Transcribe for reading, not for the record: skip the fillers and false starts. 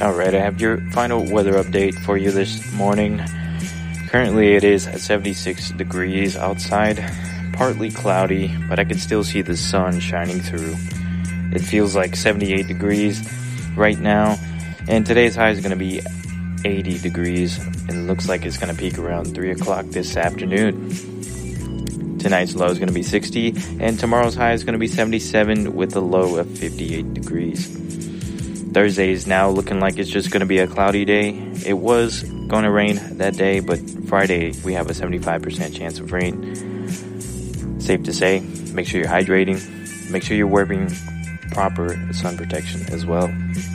Alright, I have your final weather update for you this morning. Currently it is 76 degrees outside, partly cloudy, but I can still see the sun shining through. It feels like 78 degrees right now, and today's high is going to be 80 degrees, and looks like it's going to peak around 3 o'clock this afternoon. Tonight's low is going to be 60, and tomorrow's high is going to be 77 with a low of 58 degrees. Thursday is now looking like it's just going to be a cloudy day. It was going to rain that day, but Friday we have a 75% chance of rain. Safe to say, make sure you're hydrating. Make sure you're wearing proper sun protection as well.